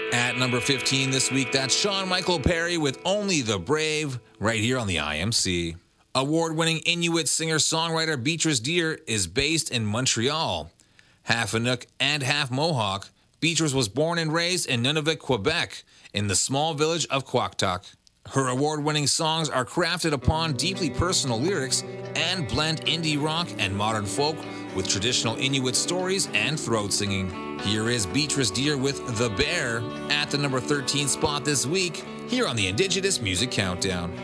At number 15 this week, that's Sean Michael Perry with Only the Brave, right here on the IMC. Award-winning Inuit singer-songwriter Beatrice Deer is based in Montreal. Half Inuk and half Mohawk, Beatrice was born and raised in Nunavut, Quebec, in the small village of Quaqtuck. Her award-winning songs are crafted upon deeply personal lyrics and blend indie rock and modern folk with traditional Inuit stories and throat singing. Here is Beatrice Deer with The Bear at the number 13 spot this week, here on the Indigenous Music Countdown.